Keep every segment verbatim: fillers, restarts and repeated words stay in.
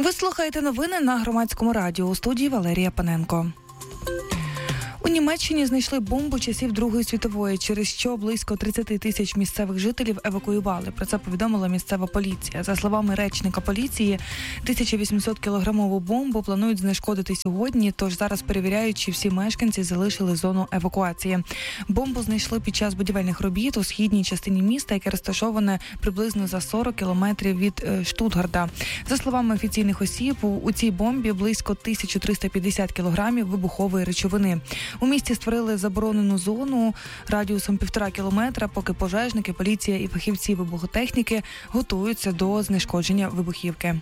Ви слухаєте новини на Громадському радіо. У студії Валерія Паненко. У Німеччині знайшли бомбу часів Другої світової, через що близько тридцять тисяч місцевих жителів евакуювали. Про це повідомила місцева поліція. За словами речника поліції, тисяча вісімсот кілограмову бомбу планують знешкодити сьогодні, тож зараз перевіряють, чи всі мешканці залишили зону евакуації. Бомбу знайшли під час будівельних робіт у східній частині міста, яке розташоване приблизно за сорок кілометрів від Штутгарта. За словами офіційних осіб, у цій бомбі близько тисяча триста п'ятдесят кілограмів вибухової речовини. У місті створили заборонену зону радіусом півтора кілометра, поки пожежники, поліція і фахівці вибухотехніки готуються до знешкодження вибухівки.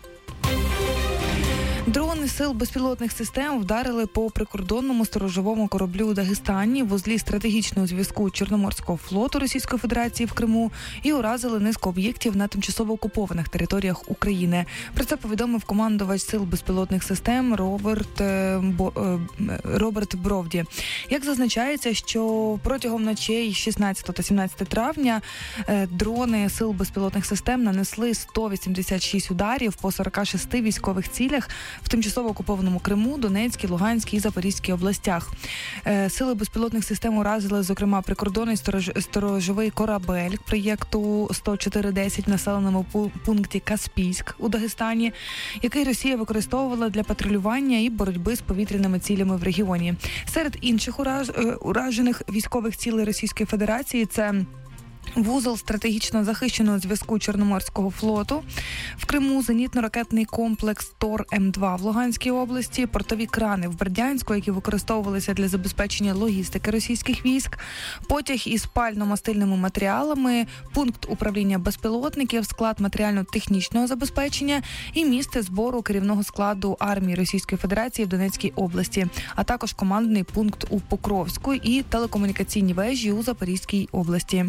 Дрони сил безпілотних систем вдарили по прикордонному сторожовому кораблю у Дагестані, вузлі стратегічного зв'язку Чорноморського флоту Російської Федерації в Криму і уразили низку об'єктів на тимчасово окупованих територіях України. Про це повідомив командувач сил безпілотних систем Роберт, Роберт Бровді. Як зазначається, що протягом ночей шістнадцятого та сімнадцятого травня дрони сил безпілотних систем нанесли сто вісімдесят шість ударів по сорока шести військових цілях в тимчасово окупованому Криму, Донецькій, Луганській і Запорізькій областях. Сили безпілотних систем уразили, зокрема, прикордонний сторож... сторожовий корабель проєкту сто чотири десять в населеному пункті Каспійськ у Дагестані, який Росія використовувала для патрулювання і боротьби з повітряними цілями в регіоні. Серед інших ураж... уражених військових цілей Російської Федерації це вузол стратегічно захищеного зв'язку Чорноморського флоту в Криму, зенітно-ракетний комплекс Тор М два в Луганській області, портові крани в Бердянську, які використовувалися для забезпечення логістики російських військ, потяг із пально-мастильними матеріалами, пункт управління безпілотників, склад матеріально-технічного забезпечення і місце збору керівного складу армії Російської Федерації в Донецькій області, а також командний пункт у Покровську і телекомунікаційні вежі у Запорізькій області.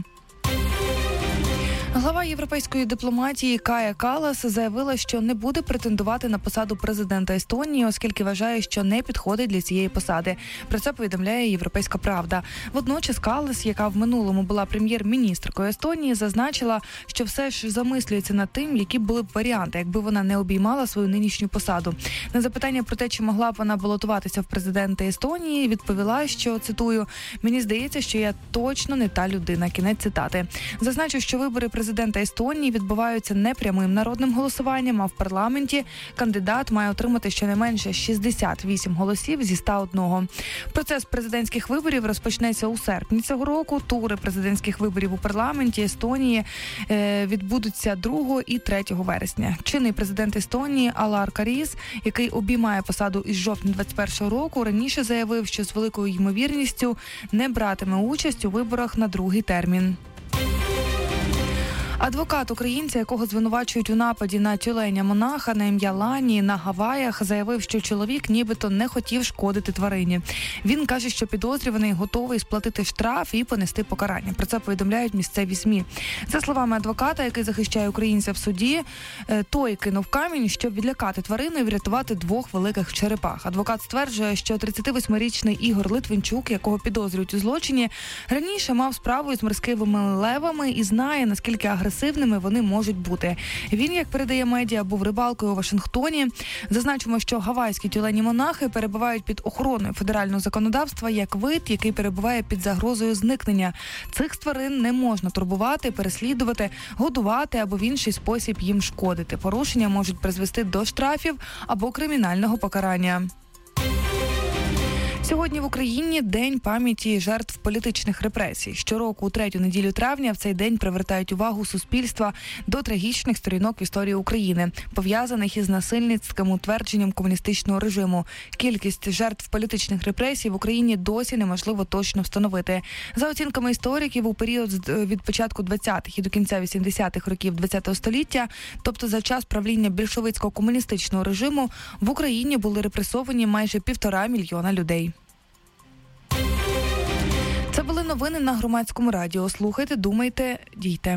Глава європейської дипломатії Кая Каллас заявила, що не буде претендувати на посаду президента Естонії, оскільки вважає, що не підходить для цієї посади. Про це повідомляє «Європейська правда». Водночас Каллас, яка в минулому була прем'єр-міністркою Естонії, зазначила, що все ж замислюється над тим, які були б варіанти, якби вона не обіймала свою нинішню посаду. На запитання про те, чи могла б вона балотуватися в президенти Естонії, відповіла, що, цитую, «Мені здається, що я точно не та людина». Кінець цитати. Зазначив, що вибори президента Естонії відбуваються не прямим народним голосуванням, а в парламенті кандидат має отримати щонайменше шістдесят вісім голосів зі ста одного. Процес президентських виборів розпочнеться у серпні цього року. Тури президентських виборів у парламенті Естонії е, відбудуться другого і третього вересня. Чинний президент Естонії Алар Каріс, який обіймає посаду із жовтня двадцять першого року, раніше заявив, що з великою ймовірністю не братиме участь у виборах на другий термін. Адвокат українця, якого звинувачують у нападі на тюленя-монаха на ім'я Лані на Гаваях, заявив, що чоловік нібито не хотів шкодити тварині. Він каже, що підозрюваний готовий сплатити штраф і понести покарання. Про це повідомляють місцеві ЗМІ. За словами адвоката, який захищає українця в суді, той кинув камінь, щоб відлякати тварину і врятувати двох великих черепах. Адвокат стверджує, що тридцятивосьмирічний Ігор Литвинчук, якого підозрюють у злочині, раніше мав справу із морськими левами і знає, наскільки агресивними агресивними вони можуть бути. Він, як передає медіа, був рибалкою у Вашингтоні. Зазначимо, що гавайські тюлені-монахи перебувають під охороною федерального законодавства як вид, який перебуває під загрозою зникнення. Цих тварин не можна турбувати, переслідувати, годувати або в інший спосіб їм шкодити. Порушення можуть призвести до штрафів або кримінального покарання. Сьогодні в Україні День пам'яті жертв політичних репресій. Щороку у третю неділю травня в цей день привертають увагу суспільства до трагічних сторінок в історії України, пов'язаних із насильницьким утвердженням комуністичного режиму. Кількість жертв політичних репресій в Україні досі неможливо точно встановити. За оцінками істориків, у період від початку двадцятих і до кінця вісімдесятих років ХХ століття, тобто за час правління більшовицького комуністичного режиму, в Україні були репресовані майже півтора мільйона людей. Це були новини на Громадському радіо. Слухайте, думайте, дійте.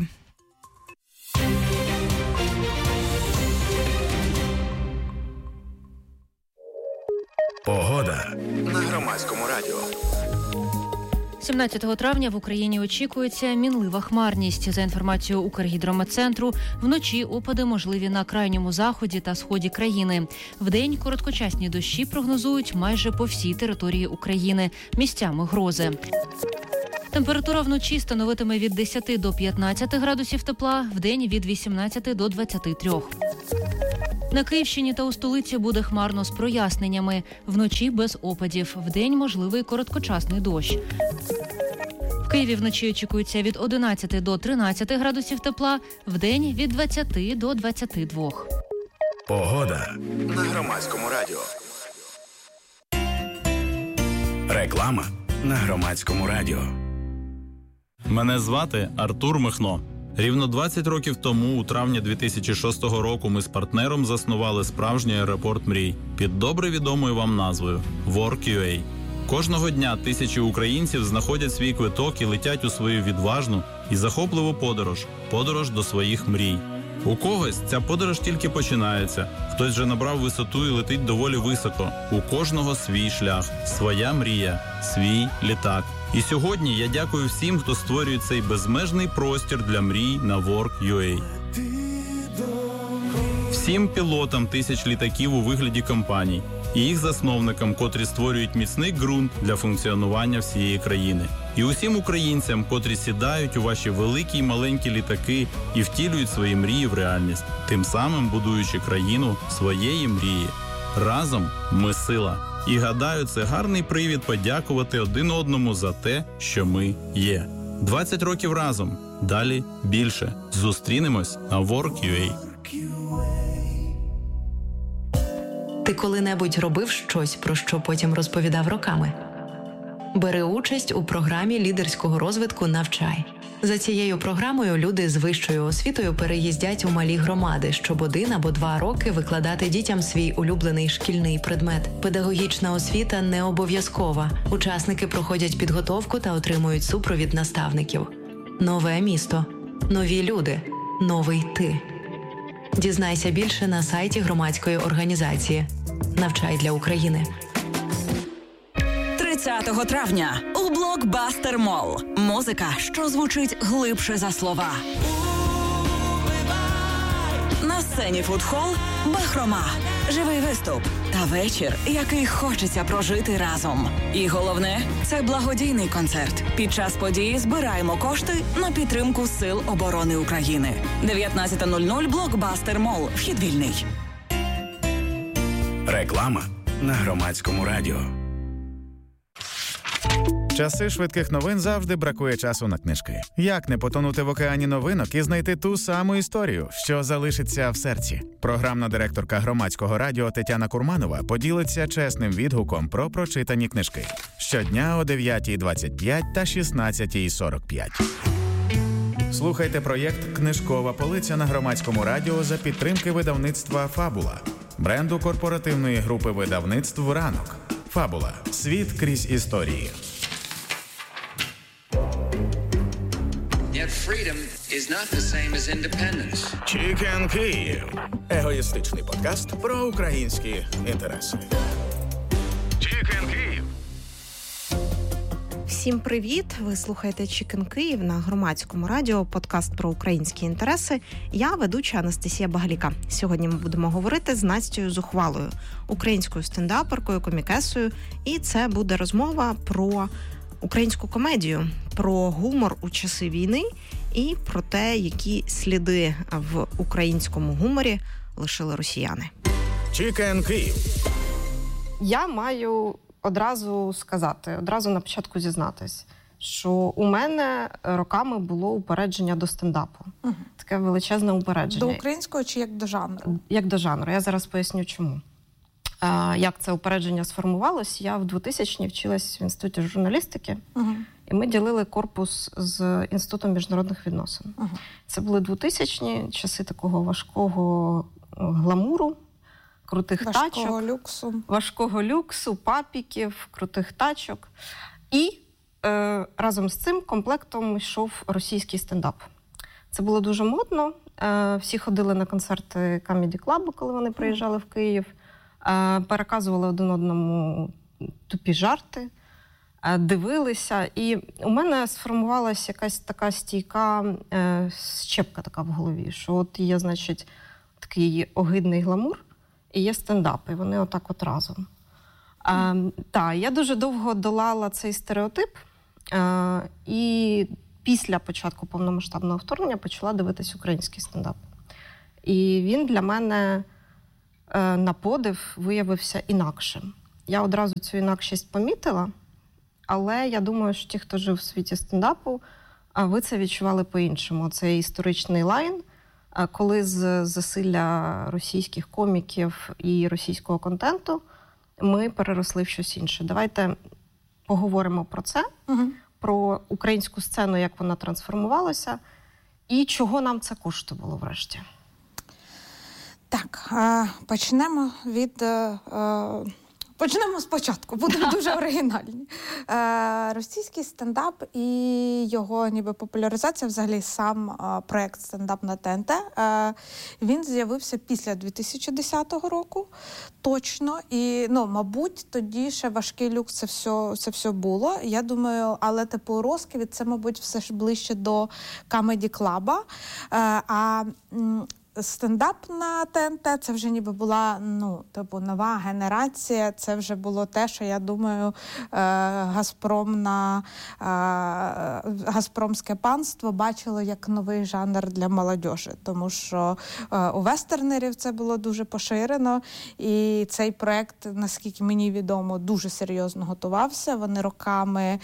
Погода на Громадському радіо. сімнадцятого травня в Україні очікується мінлива хмарність. За інформацією Укргідрометцентру, вночі опади можливі на крайньому заході та сході країни. Вдень короткочасні дощі прогнозують майже по всій території України. Місцями грози. Температура вночі становитиме від десяти до п'ятнадцяти градусів тепла, вдень від вісімнадцяти до двадцяти трьох. На Київщині та у столиці буде хмарно з проясненнями. Вночі без опадів, вдень можливий короткочасний дощ. В Києві вночі очікується від одинадцяти до тринадцяти градусів тепла, вдень від двадцяти до двадцяти двох. Погода на Громадському радіо. Реклама на Громадському радіо. Мене звати Артур Михно. Рівно двадцять років тому, у травні дві тисячі шостого року, ми з партнером заснували справжній аеропорт мрій під добре відомою вам назвою WorkUA. Кожного дня тисячі українців знаходять свій квиток і летять у свою відважну і захопливу подорож – подорож до своїх мрій. У когось ця подорож тільки починається, хтось вже набрав висоту і летить доволі високо. У кожного свій шлях, своя мрія, свій літак. І сьогодні я дякую всім, хто створює цей безмежний простір для мрій на WorkUA. Всім пілотам тисяч літаків у вигляді компаній і їх засновникам, котрі створюють міцний ґрунт для функціонування всієї країни. І усім українцям, котрі сідають у ваші великі й маленькі літаки і втілюють свої мрії в реальність, тим самим будуючи країну своєї мрії. Разом ми сила. І гадаю, це гарний привід подякувати один одному за те, що ми є. двадцять років разом. Далі більше. Зустрінемось на WorkUA. Ти коли-небудь робив щось, про що потім розповідав роками? Бери участь у програмі лідерського розвитку «Навчай». За цією програмою люди з вищою освітою переїздять у малі громади, щоб один або два роки викладати дітям свій улюблений шкільний предмет. Педагогічна освіта не обов'язкова. Учасники проходять підготовку та отримують супровід наставників. Нове місто. Нові люди. Новий ти. Дізнайся більше на сайті громадської організації «Навчай для України». тридцятого травня у Блокбастер Молл. Музика, що звучить глибше за слова. На сцені фудхол «Бахрома». Живий виступ та вечір, який хочеться прожити разом. І головне – це благодійний концерт. Під час події збираємо кошти на підтримку Сил оборони України. дев'ятнадцята нуль нуль Блокбастер Молл. Вхід вільний. Реклама на Громадському радіо. Часи швидких новин завжди бракує часу на книжки. Як не потонути в океані новинок і знайти ту саму історію, що залишиться в серці? Програмна директорка Громадського радіо Тетяна Курманова поділиться чесним відгуком про прочитані книжки. Щодня о дев'ятій двадцять п'ять та шістнадцятій сорок п'ять. Слухайте проєкт «Книжкова полиця» на Громадському радіо за підтримки видавництва «Фабула», бренду корпоративної групи видавництв «Ранок». «Фабула. Світ крізь історії». Yet freedom is not the same as independence. Chicken Київ. Егоїстичний подкаст про українські інтереси. Chicken Київ. Всім привіт! Ви слухаєте Chicken Київ на Громадському радіо, подкаст про українські інтереси. Я ведуча Анастасія Багаліка. Сьогодні ми будемо говорити з Настею Зухвалою, українською стендаперкою, комікесою. І це буде розмова про українську комедію, про гумор у часи війни і про те, які сліди в українському гуморі лишили росіяни. Chicken Київ. Я маю одразу сказати, одразу на початку зізнатись, що у мене роками було упередження до стендапу. Угу. Таке величезне упередження. До українського чи як до жанру? Як до жанру. Я зараз поясню, чому. А, як це упередження сформувалось? Я в двотисячні вчилась в інституті журналістики, угу. і ми ділили корпус з Інститутом міжнародних відносин. Угу. Це були двотисячні, часи такого важкого гламуру, крутих важкого тачок. Важкого люксу. Важкого люксу, папіків, крутих тачок. І е, разом з цим комплектом йшов російський стендап. Це було дуже модно. Е, всі ходили на концерти Comedy Club, коли вони приїжджали в Київ. Е, переказували один одному тупі жарти. дивилися. І у мене сформувалася якась така стійка е, щепка така в голові, що от є, значить, такий огидний гламур і є стендап, і вони отак от разом. Е, та, я дуже довго долала цей стереотип, е, і після початку повномасштабного вторгнення почала дивитись український стендап. І він для мене е, на подив виявився інакшим. Я одразу цю інакшість помітила, але я думаю, що ті, хто жив в світі стендапу, ви це відчували по-іншому. Це історичний лайн, коли з засилля російських коміків і російського контенту ми переросли в щось інше. Давайте поговоримо про це, угу. про українську сцену, як вона трансформувалася, і чого нам це коштувало врешті. Так, почнемо від... Почнемо спочатку, будемо дуже оригінальні. Е, російський стендап і його ніби популяризація, взагалі сам е, проєкт «Стендап на Те Ен Те», е, він з'явився після дві тисячі десятого року, точно. І, ну, мабуть, тоді ще важкий люкс це все, це все було. Я думаю, але типу розквіт, це, мабуть, все ж ближче до комеді-клаба. Е, а стендап на Те Ен Те – це вже ніби була, ну, типу, нова генерація. Це вже було те, що, я думаю, Газпром на газпромське панство бачило як новий жанр для молодіжі. Тому що у вестернерів це було дуже поширено. І цей проект, наскільки мені відомо, дуже серйозно готувався. Вони роками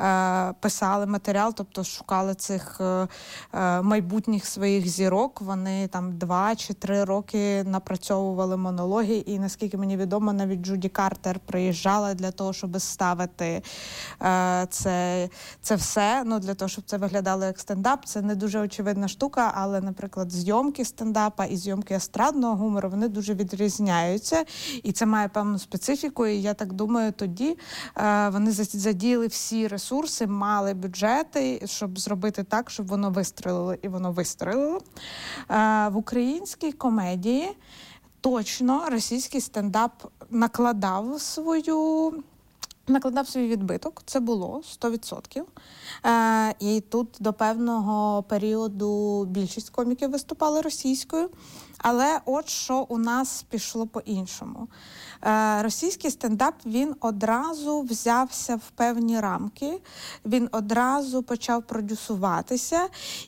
писали матеріал, тобто шукали цих майбутніх своїх зірок. Вони там два чи три роки напрацьовували монологи, і, наскільки мені відомо, навіть Джуді Картер приїжджала для того, щоб ставити е, це, це все, ну, для того, щоб це виглядало як стендап. Це не дуже очевидна штука, але, наприклад, зйомки стендапа і зйомки естрадного гумору, вони дуже відрізняються, і це має певну специфіку, і я так думаю, тоді е, вони задіяли всі ресурси, мали бюджети, щоб зробити так, щоб воно вистрелило, і воно вистрелило. Е, в українській комедії точно російський стендап накладав свою... накладав свій відбиток, це було сто відсотків. Е, і тут до певного періоду більшість коміків виступали російською. Але от що у нас пішло по-іншому. Е, російський стендап, він одразу взявся в певні рамки, він одразу почав продюсуватися.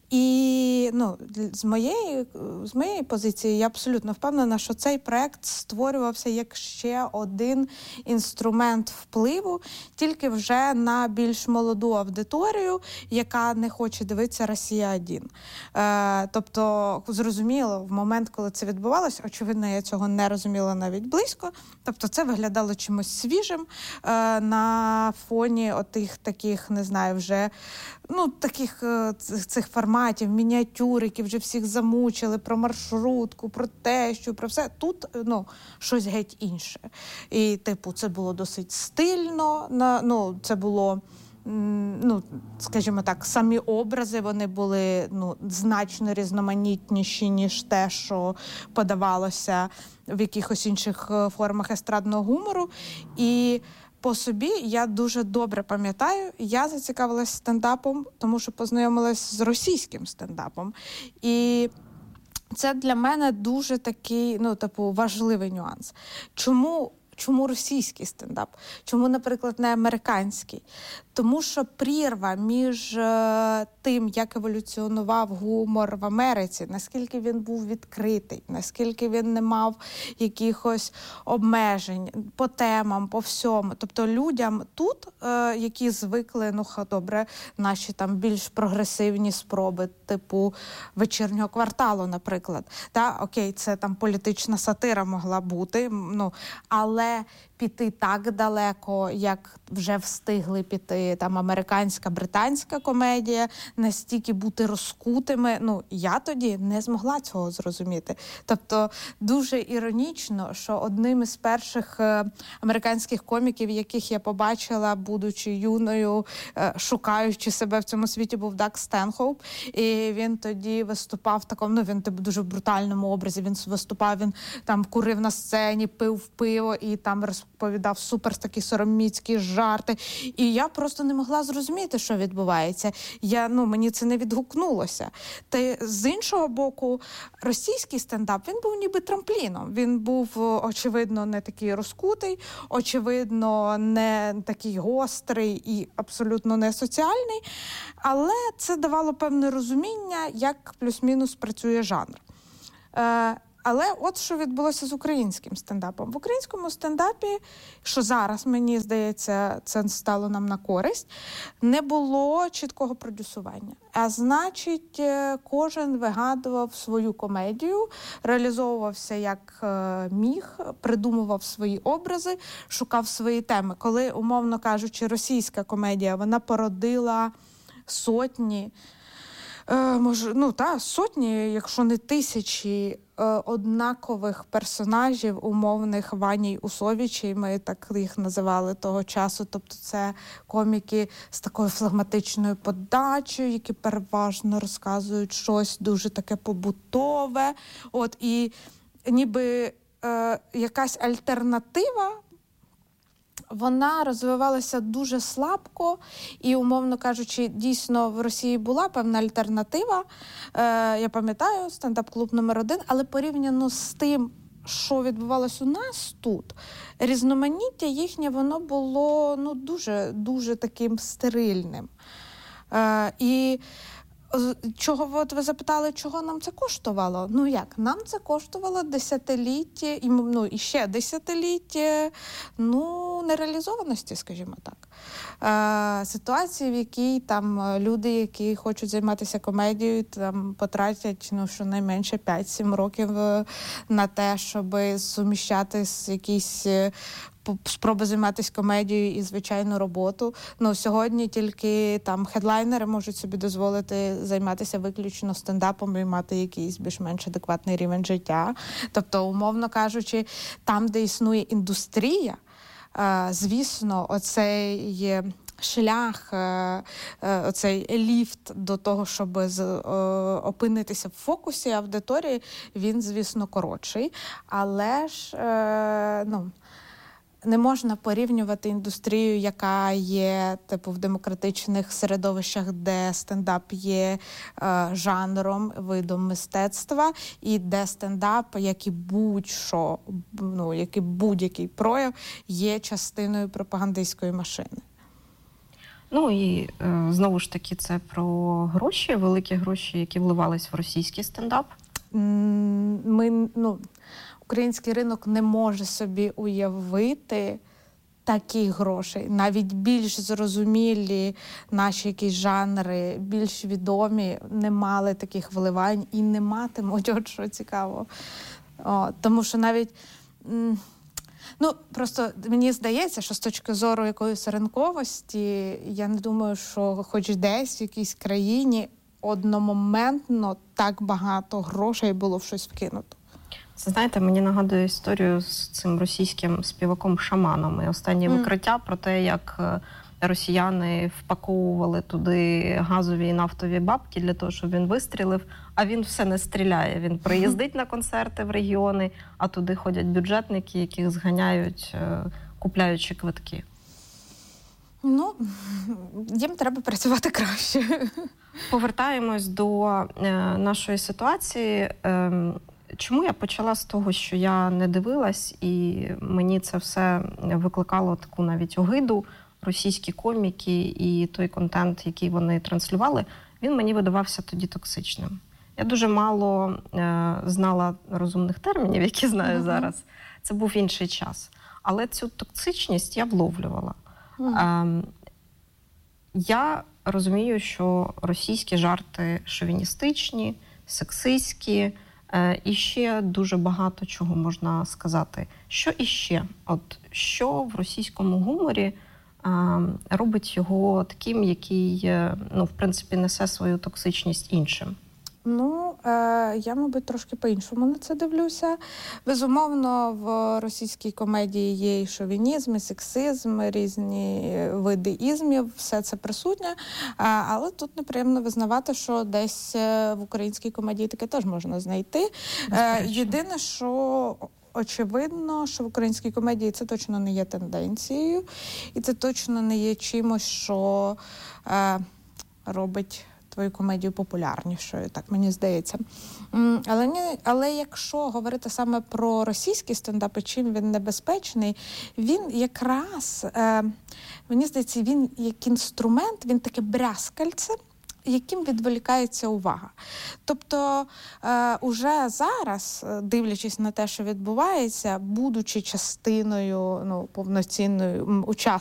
І, ну, з моєї, з моєї позиції я абсолютно впевнена, що цей проект створювався як ще один інструмент впливу, тільки вже на більш молоду аудиторію, яка не хоче дивитися «Росія один». Е, тобто, зрозуміло, в момент, коли це відбувалося, очевидно, я цього не розуміла навіть близько. Тобто це виглядало чимось свіжим е, на фоні отих таких, не знаю, вже, ну, таких е, цих форматів, мініатюр, які вже всіх замучили, про маршрутку, про тещу, про все. Тут, ну, щось геть інше. І, типу, це було досить стильно, на, ну, це було... ну, скажімо так, самі образи, вони були, ну, значно різноманітніші, ніж те, що подавалося в якихось інших формах естрадного гумору. І по собі я дуже добре пам'ятаю, я зацікавилася стендапом, тому що познайомилась з російським стендапом. І це для мене дуже такий, ну, типу, важливий нюанс. Чому Чому російський стендап? Чому, наприклад, не американський? Тому що прірва між е, тим, як еволюціонував гумор в Америці, наскільки він був відкритий, наскільки він не мав якихось обмежень по темам, по всьому. Тобто людям тут, е, які звикли, ну, добре, наші там більш прогресивні спроби, типу «Вечірнього кварталу», наприклад. Та, окей, це там політична сатира могла бути, ну, але Але піти так далеко, як вже встигли піти там американська, британська комедія, настільки бути розкутими, ну, я тоді не змогла цього зрозуміти. Тобто дуже іронічно, що одним із перших е, американських коміків, яких я побачила, будучи юною, е, шукаючи себе в цьому світі, був Даг Стенхоуп. І він тоді виступав в такому, ну, він типу, дуже брутальному образі. Він виступав, він там курив на сцені, пив пиво і там розповідав розповідав супер такі сороміцькі жарти. І я просто не могла зрозуміти, що відбувається. Я, ну, мені це не відгукнулося. Та з іншого боку, російський стендап, він був ніби трампліном. Він був, очевидно, не такий розкутий, очевидно, не такий гострий і абсолютно не соціальний. Але це давало певне розуміння, як плюс-мінус працює жанр. Е, Але от що відбулося з українським стендапом. В українському стендапі, що зараз, мені здається, це стало нам на користь, не було чіткого продюсування. А значить, кожен вигадував свою комедію, реалізовувався як міг, придумував свої образи, шукав свої теми. Коли, умовно кажучи, російська комедія, вона породила сотні, Е, може, ну та сотні, якщо не тисячі е, однакових персонажів, умовних Ваній Усовічей, ми так їх називали того часу. Тобто це коміки з такою флегматичною подачею, які переважно розказують щось дуже таке побутове. От, і ніби е, якась альтернатива, вона розвивалася дуже слабко і, умовно кажучи, дійсно в Росії була певна альтернатива. Е, я пам'ятаю, стендап-клуб номер один, але порівняно з тим, що відбувалося у нас тут, різноманіття їхнє, воно було ну, дуже, дуже таким стерильним. Е, і чого, от ви запитали, чого нам це коштувало? Ну як, нам це коштувало десятиліття, і, ну і ще десятиліття, ну, нереалізованості, скажімо так. Е, ситуації, в якій там люди, які хочуть займатися комедією, там потратять, ну, щонайменше п'ять-сім років на те, щоб суміщати якісь спроби займатися комедією і звичайну роботу. Ну, сьогодні тільки там хедлайнери можуть собі дозволити займатися виключно стендапом і мати якийсь більш-менш адекватний рівень життя. Тобто, умовно кажучи, там, де існує індустрія, звісно, оцей шлях, оцей ліфт до того, щоб опинитися в фокусі аудиторії, він, звісно, коротший. Але ж, ну, не можна порівнювати індустрію, яка є типу в демократичних середовищах, де стендап є е, жанром, видом мистецтва, і де стендап, як і будь-що, ну, як і будь-який прояв, є частиною пропагандистської машини. Ну і е, знову ж таки це про гроші, великі гроші, які вливались в російський стендап. Ми, ну, український ринок не може собі уявити таких грошей. Навіть більш зрозумілі наші якісь жанри, більш відомі, не мали таких вливань і не матимуть, от що цікаво. О, тому що навіть, ну, просто мені здається, що з точки зору якоїсь ринковості, я не думаю, що хоч десь в якійсь країні одномоментно так багато грошей було в щось вкинуто. Це, знаєте, мені нагадує історію з цим російським співаком-шаманом. І останні mm. викриття про те, як росіяни впаковували туди газові і нафтові бабки для того, щоб він вистрілив, а він все не стріляє. Він приїздить на концерти в регіони, а туди ходять бюджетники, яких зганяють, купляючи квитки. Ну, їм треба працювати краще. Повертаємось до е, нашої ситуації. Е, чому я почала з того, що я не дивилась, і мені це все викликало таку навіть огиду, російські коміки і той контент, який вони транслювали, він мені видавався тоді токсичним. Я дуже мало е, знала розумних термінів, які знаю mm-hmm. зараз. Це був інший час. Але цю токсичність я вловлювала. Mm. Е, я розумію, що російські жарти шовіністичні, сексистські, е, і ще дуже багато чого можна сказати. Що іще? От що в російському гуморі е, робить його таким, який, ну, в принципі, несе свою токсичність іншим? Ну, е, я, мабуть, трошки по-іншому на це дивлюся. Безумовно, в російській комедії є і шовінізм, і сексизм, різні види ізмів, все це присутнє. Е, але тут неприємно визнавати, що десь в українській комедії таке теж можна знайти. Е, єдине, що очевидно, що в українській комедії це точно не є тенденцією, і це точно не є чимось, що е, робить твою комедію популярнішою, так мені здається. Але, не, але якщо говорити саме про російський стендап, і чим він небезпечний, він якраз, е, мені здається, він як інструмент, він таке брязкальце, яким відволікається увага. Тобто, е, уже зараз, дивлячись на те, що відбувається, будучи частиною, ну, повноцінною учасником